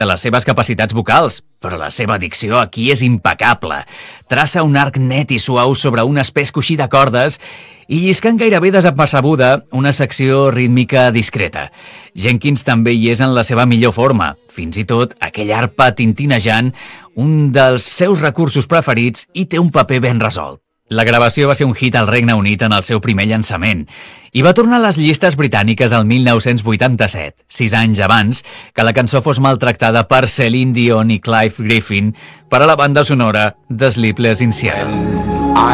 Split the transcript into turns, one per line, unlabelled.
de les seves capacitats vocals, però la seva dicció aquí és impecable. Traça un arc net i suau sobre un espès coixí de cordes i lliscant gairebé desapercebuda una secció rítmica discreta. Jenkins també hi és en la seva millor forma. Fins i tot aquell arpa tintinejant, un dels seus recursos preferits, i té un paper ben resolt. La gravació va ser un hit al Regne Unit en el seu primer llançament i va tornar a les llistes britàniques el 1987, 6 anys abans que la cançó fos maltractada per Celine Dion i Clive Griffin per a la banda sonora de Sleepless in Seattle.